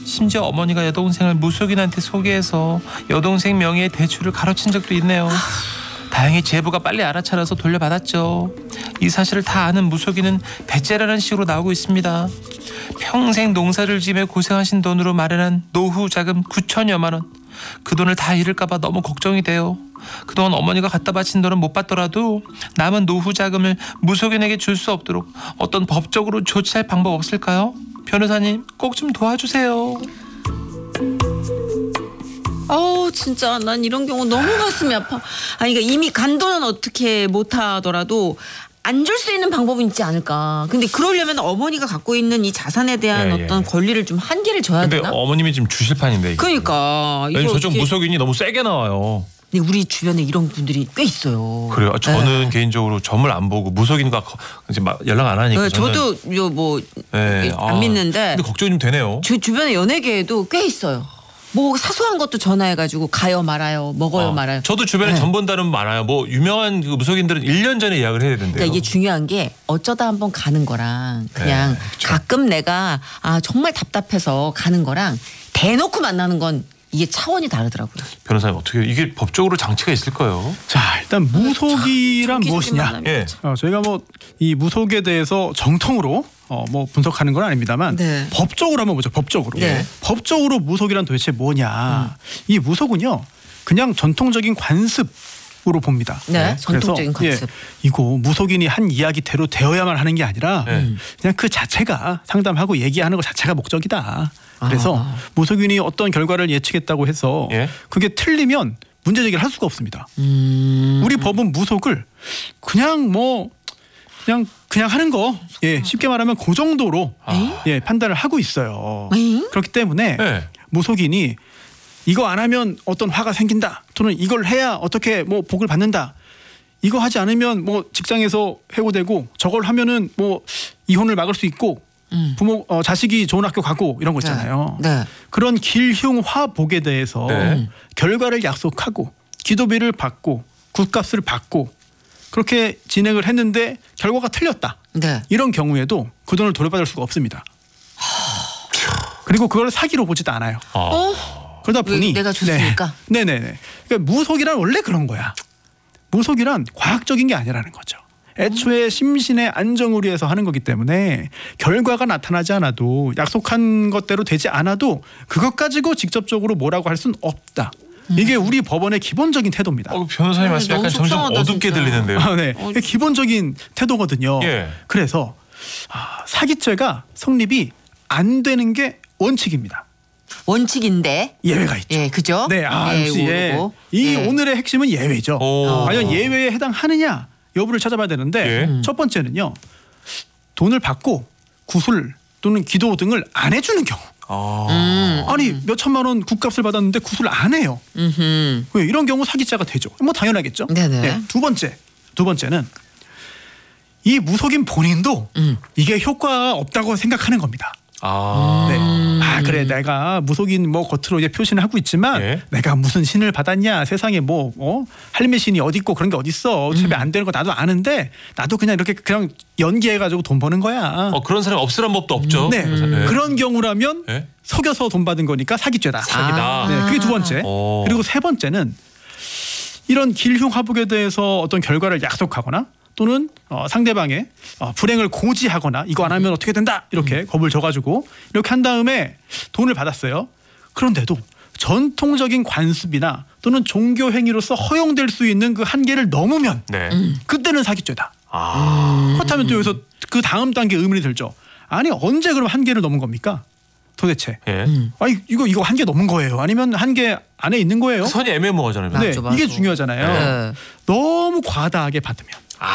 심지어 어머니가 여동생을 무속인한테 소개해서 여동생 명의의 대출을 가로챈 적도 있네요. 다행히 제부가 빨리 알아차려서 돌려받았죠. 이 사실을 다 아는 무속인은 배째라는 식으로 나오고 있습니다. 평생 농사를 지며 고생하신 돈으로 마련한 노후 자금 9천여만 원. 그 돈을 다 잃을까 봐 너무 걱정이 돼요. 그동안 어머니가 갖다 바친 돈은 못 받더라도 남은 노후 자금을 무속인에게 줄 수 없도록 어떤 법적으로 조치할 방법 없을까요? 변호사님 꼭 좀 도와주세요. 진짜 난 이런 경우 너무 가슴이 아파. 아니 그러니까 이미 간 돈은 어떻게 못하더라도 안 줄 수 있는 방법은 있지 않을까. 근데 그러려면 어머니가 있는 이 자산에 대한 어떤 권리를 좀 한계를 줘야 근데 되나? 어머님이 지금 주실 판인데 이게. 그러니까 아니, 저쪽 무속인이 너무 세게 나와요. 근데 우리 주변에 이런 분들이 꽤 있어요. 그래요. 저는 개인적으로 점을 안 보고 무속인과 이제 연락 안 하니까. 저도 안 믿는데. 근데 걱정이 좀 되네요. 제 주변에 연예계에도 꽤 있어요. 뭐 사소한 것도 전화해가지고 가요 말아요, 먹어요 말아요. 저도 주변에 점 본다는 분 많아요. 뭐 유명한 그 무속인들은 1년 전에 예약을 해야 된대요. 그러니까 이게 중요한 게 어쩌다 한번 가는 거랑 그냥 그렇죠. 가끔 내가 정말 답답해서 가는 거랑 대놓고 만나는 건 이게 차원이 다르더라고요. 변호사님 어떻게 이게 법적으로 장치가 있을 거예요? 자, 일단 무속이란 무엇이냐? 예. 저희가 뭐 이 무속에 대해서 정통으로 뭐 분석하는 건 아닙니다만 네. 법적으로 한번 보죠. 법적으로. 네. 법적으로 무속이란 도대체 뭐냐? 이 무속은요, 그냥 전통적인 관습으로 봅니다. 네, 전통적인 그래서, 관습. 이거 무속인이 한 이야기대로 되어야만 하는 게 아니라 그냥 그 자체가 상담하고 얘기하는 것 자체가 목적이다. 그래서 무속인이 어떤 결과를 예측했다고 해서 그게 틀리면 문제 제기를 할 수가 없습니다. 우리 법은 무속을 그냥 그냥 하는 거, 쉽게 말하면 그 정도로 판단을 하고 있어요. 그렇기 때문에 무속인이 이거 안 하면 어떤 화가 생긴다, 또는 이걸 해야 어떻게 뭐 복을 받는다, 이거 하지 않으면 뭐 직장에서 해고되고, 저걸 하면은 뭐 이혼을 막을 수 있고, 부모 자식이 좋은 학교 가고 이런 거 있잖아요. 네. 그런 길흉화복에 대해서 결과를 약속하고 기도비를 받고 굿값을 받고 그렇게 진행을 했는데 결과가 틀렸다. 네. 이런 경우에도 그 돈을 돌려받을 수가 없습니다. 그리고 그걸 사기로 보지도 않아요. 그러다 보니 내가 줬으니까. 네네네. 그러니까 무속이란 원래 그런 거야. 무속이란 과학적인 게 아니라는 거죠. 애초에 심신의 안정을 위해서 하는 거기 때문에 결과가 나타나지 않아도, 약속한 것대로 되지 않아도 그것 가지고 직접적으로 뭐라고 할 수는 없다. 이게 우리 법원의 기본적인 태도입니다. 변호사님 말씀 약간 점점 어둡게 진짜. 들리는데요. 네. 기본적인 태도거든요. 그래서 사기죄가 성립이 안 되는 게 원칙입니다. 원칙인데 예외가 있죠. 예, 그죠? 네, 역시 이 오늘의 핵심은 예외죠. 과연 예외에 해당하느냐 여부를 찾아봐야 되는데 첫 번째는요, 돈을 받고 구술 또는 기도 등을 안 해주는 경우. 아니 몇 천만 원 굿값을 받았는데 구슬 안 해요. 왜 이런 경우 사기죄가 되죠. 뭐 당연하겠죠. 네네. 두 번째는 이 무속인 본인도 이게 효과가 없다고 생각하는 겁니다. 그래 내가 무속인 뭐 겉으로 이제 표시는 하고 있지만 내가 무슨 신을 받았냐, 세상에 뭐 할매 신이 어디 있고 그런 게 어디 있어, 채비 안 되는 거 나도 아는데 나도 그냥 이렇게 그냥 연기해가지고 돈 버는 거야. 그런 사람이 없으란 법도 없죠. 그런 경우라면 속여서 돈 받은 거니까 사기죄다. 사기다. 그게 두 번째. 그리고 세 번째는 이런 길흉화복에 대해서 어떤 결과를 약속하거나 또는 상대방의 불행을 고지하거나 이거 안 하면 어떻게 된다 이렇게 겁을 줘가지고 이렇게 한 다음에 돈을 받았어요. 그런데도 전통적인 관습이나 또는 종교 행위로서 허용될 수 있는 그 한계를 넘으면 그때는 사기죄다. 그렇다면 또 여기서 그 다음 단계 의문이 들죠. 아니 언제 그럼 한계를 넘은 겁니까? 도대체. 아니 이거 한계 넘은 거예요? 아니면 한계 안에 있는 거예요? 선이 애매모호하잖아요. 네, 맞아. 이게 중요하잖아요. 너무 과다하게 받으면.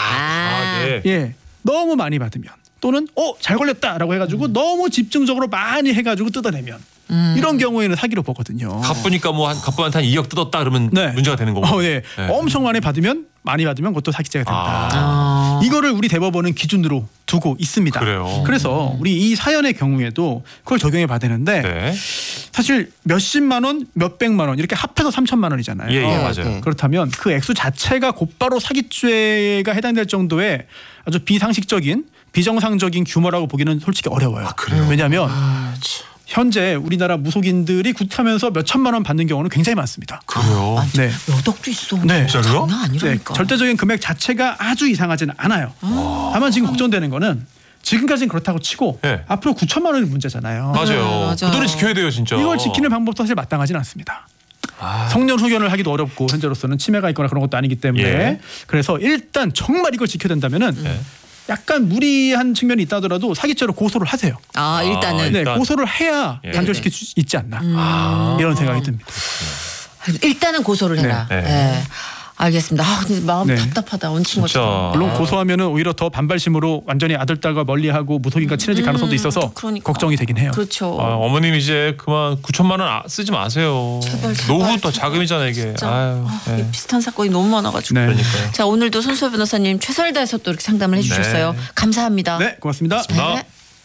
너무 많이 받으면, 또는 잘 걸렸다라고 해가지고 너무 집중적으로 많이 해가지고 뜯어내면 이런 경우에는 사기로 보거든요. 갚으니까 갚으한테 한 2억 뜯었다 그러면 문제가 되는 거고. 엄청 많이 받으면 그것도 사기죄가 된다. 이거를 우리 대법원은 기준으로 두고 있습니다. 그래서 우리 이 사연의 경우에도 그걸 적용해 봐야 되는데 사실 몇십만 원, 몇백만 원 이렇게 합해서 3천만 원이잖아요. 맞아요. 그렇다면 그 액수 자체가 곧바로 사기죄가 해당될 정도의 아주 비상식적인, 비정상적인 규모라고 보기는 솔직히 어려워요. 왜냐하면 현재 우리나라 무속인들이 굿하면서 몇 천만 원 받는 경우는 굉장히 많습니다. 그래요? 네. 몇 억도 있어. 네. 진짜로요? 장난 아니라니까. 절대적인 금액 자체가 아주 이상하지는 않아요. 다만 지금 걱정되는 거는 지금까지는 그렇다고 치고 네. 앞으로 9천만 원이 문제잖아요. 맞아요. 맞아. 그 돈을 지켜야 돼요, 진짜. 이걸 지키는 방법도 사실 마땅하지는 않습니다. 성년 후견을 하기도 어렵고 현재로서는 치매가 있거나 그런 것도 아니기 때문에 예. 그래서 일단 정말 이걸 지켜야 된다면은 약간 무리한 측면이 있다더라도 사기죄로 고소를 하세요. 일단은 네, 일단. 고소를 해야 예. 단절시킬 수 있지 않나 이런 생각이 듭니다. 일단은 고소를 해라. 네. 네. 알겠습니다. 근데 마음 네. 답답하다. 얹힌 것처럼. 물론 고소하면은 오히려 더 반발심으로 완전히 아들 딸과 멀리하고 무속인과 친해질 가능성도 있어서 그러니까. 걱정이 되긴 해요. 그렇죠. 어머님 이제 그만 9천만 원 쓰지 마세요. 제발, 노후 또 제발. 자금이잖아요, 이게. 진짜. 아유, 네. 이 비슷한 사건이 너무 많아가지고. 네. 그러니까요. 자, 오늘도 손수호 변호사님 최선을 다해서 또 이렇게 상담을 해주셨어요. 네. 감사합니다. 네, 고맙습니다. 나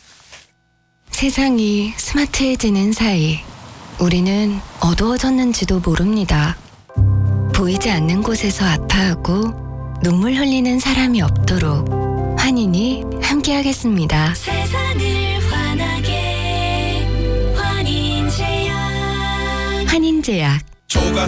세상이 스마트해지는 사이 우리는 어두워졌는지도 모릅니다. 보이지 않는 곳에서 아파하고 눈물 흘리는 사람이 없도록 환인이 함께하겠습니다. 세상을 환하게 환인제약 환인제약